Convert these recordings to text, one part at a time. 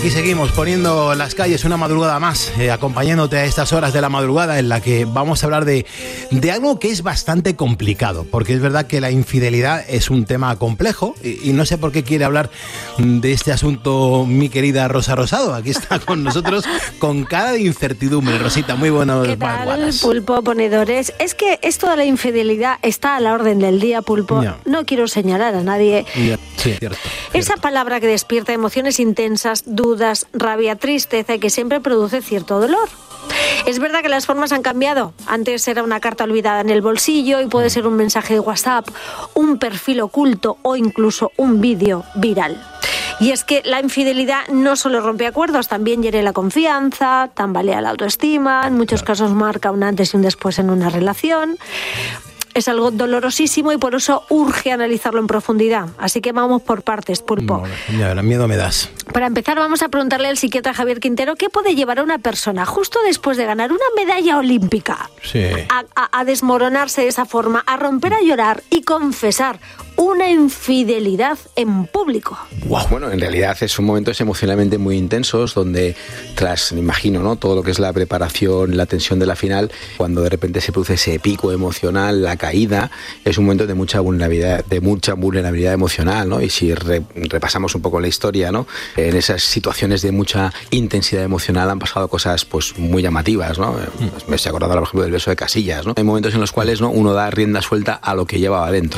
Aquí seguimos poniendo las calles una madrugada más, acompañándote a estas horas de la madrugada en la que vamos a hablar de algo que es bastante complicado, porque es verdad que la infidelidad es un tema complejo y no sé por qué quiere hablar de este asunto mi querida Rosa Rosado. Aquí está con nosotros con cara de incertidumbre. Rosita, muy buenas. ¿Qué tal, Pulpo, ponedores? Es que esto de la infidelidad está a la orden del día, Pulpo. No quiero señalar a nadie. Sí, cierto. Esa palabra que despierta emociones intensas, dudas, rabia, tristeza y que siempre produce cierto dolor. Es verdad que las formas han cambiado. Antes era una carta olvidada en el bolsillo y puede ser un mensaje de WhatsApp, un perfil oculto o incluso un vídeo viral. Y es que la infidelidad no solo rompe acuerdos, también hiere la confianza, tambalea la autoestima, en muchos casos marca un antes y un después en una relación. Es algo dolorosísimo y por eso urge analizarlo en profundidad. Así que vamos por partes, Pulpo. No, miedo me das. Para empezar, vamos a preguntarle al psiquiatra Javier Quintero qué puede llevar a una persona justo después de ganar una medalla olímpica a desmoronarse de esa forma, a romper a llorar y confesar una infidelidad en público. Wow. Bueno, en realidad son momentos emocionalmente muy intensos donde, tras, me imagino, ¿no?, todo lo que es la preparación, la tensión de la final, cuando de repente se produce ese pico emocional, la caída, es un momento de mucha vulnerabilidad emocional, ¿no? Y si repasamos un poco la historia, ¿no?, en esas situaciones de mucha intensidad emocional han pasado cosas pues muy llamativas, ¿no? Me estoy acordando, por ejemplo, del beso de Casillas, ¿no? Hay momentos en los cuales, ¿no?, uno da rienda suelta a lo que llevaba adentro.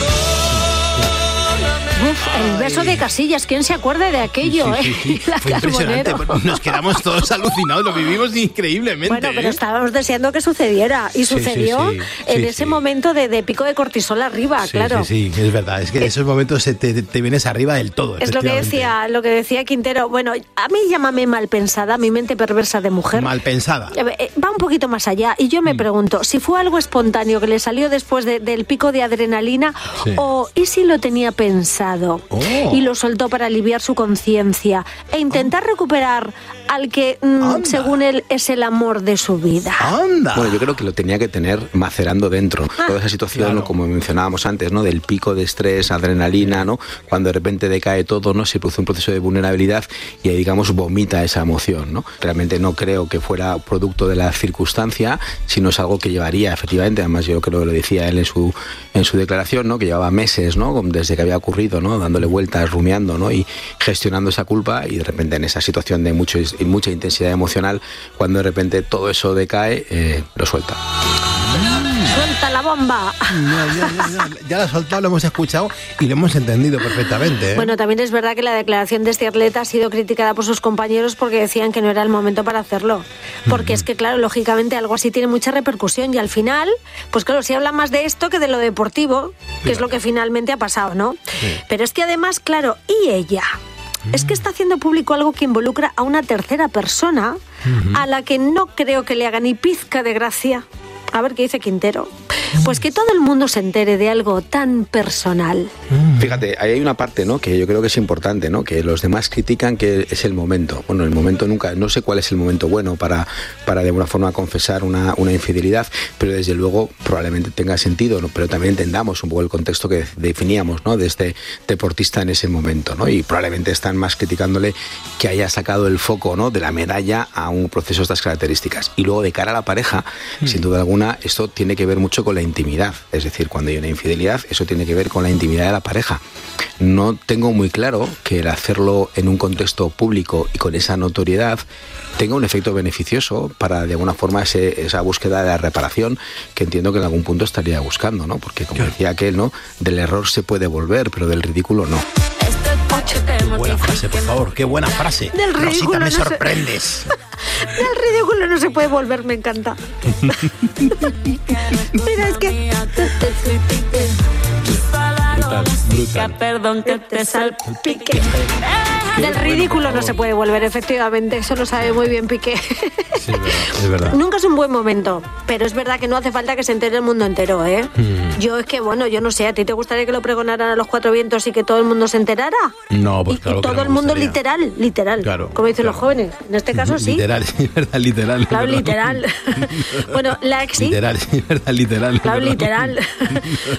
El beso de Casillas, ¿quién se acuerda de aquello? Sí. Fue impresionante, nos quedamos todos alucinados, lo vivimos increíblemente. Bueno, pero estábamos deseando que sucediera y sucedió en ese momento de pico de cortisol arriba, claro. Sí, es verdad, es que en esos momentos te vienes arriba del todo. Es lo que decía Quintero. Bueno, a mí llámame mal pensada, mi mente perversa de mujer. Mal pensada. Va un poquito más allá y yo me pregunto, si fue algo espontáneo que le salió después del pico de adrenalina o ¿y si lo tenía pensado? Y lo soltó para aliviar su conciencia e intentar recuperar al que, según él, es el amor de su vida. ¡Anda! Bueno, yo creo que lo tenía que tener macerando dentro. Toda esa situación, ¿no?, como mencionábamos antes, ¿no?, del pico de estrés, adrenalina, ¿no?, cuando de repente decae todo, ¿no?, se produce un proceso de vulnerabilidad y ahí, digamos, vomita esa emoción, ¿no? Realmente no creo que fuera producto de la circunstancia, sino es algo que llevaría, efectivamente, además yo creo que lo decía él en su declaración, ¿no?, que llevaba meses, ¿no?, desde que había ocurrido, ¿no?, dándole vueltas, rumiando, ¿no?, y gestionando esa culpa, y de repente en esa situación de mucha intensidad emocional, cuando de repente todo eso decae, lo suelta. ¡Suelta la bomba! Ya lo ha soltado, lo hemos escuchado y lo hemos entendido perfectamente, ¿eh? Bueno, también es verdad que la declaración de este atleta ha sido criticada por sus compañeros porque decían que no era el momento para hacerlo. Porque es que, claro, lógicamente algo así tiene mucha repercusión y al final, pues claro, se habla más de esto que de lo deportivo, que es lo que finalmente ha pasado, ¿no? Sí. Pero es que además, claro, ¿y ella? Es que está haciendo público algo que involucra a una tercera persona a la que no creo que le haga ni pizca de gracia. A ver qué dice Quintero. Pues que todo el mundo se entere de algo tan personal. Fíjate, ahí hay una parte, ¿no?, que yo creo que es importante, ¿no?, que los demás critican que es el momento. Bueno, el momento nunca, no sé cuál es el momento bueno para de alguna forma confesar una infidelidad, pero desde luego probablemente tenga sentido, ¿no?, pero también entendamos un poco el contexto que definíamos, ¿no?, de este deportista en ese momento, ¿no?, y probablemente están más criticándole que haya sacado el foco, ¿no?, de la medalla a un proceso de estas características. Y luego de cara a la pareja, sin duda alguna, esto tiene que ver mucho con la intimidad. Es decir, cuando hay una infidelidad, eso tiene que ver con la intimidad de la pareja. No tengo muy claro que el hacerlo en un contexto público y con esa notoriedad tenga un efecto beneficioso para, de alguna forma, esa búsqueda de la reparación que entiendo que en algún punto estaría buscando, ¿no? Porque, como decía aquel, ¿no?, del error se puede volver, pero del ridículo no. Qué buena frase, por favor, qué buena frase. Del ridículo, Rosita, me sorprendes. Del ridículo no se puede volver, me encanta. Mira, es que... Brutal. Perdón que te salpique. Del ridículo no se puede volver, efectivamente. Eso lo sabe muy bien Piqué. Sí, es verdad. Nunca es un buen momento, pero es verdad que no hace falta que se entere el mundo entero, ¿eh? Yo es que, bueno, yo no sé, ¿a ti te gustaría que lo pregonaran a los cuatro vientos y que todo el mundo se enterara? No, pues claro. Y todo el mundo literal, claro, como dicen los jóvenes. En este caso sí. Literal, sí, verdad, literal. Claro, literal. Bueno, Literal, sí, verdad, literal. Claro, literal.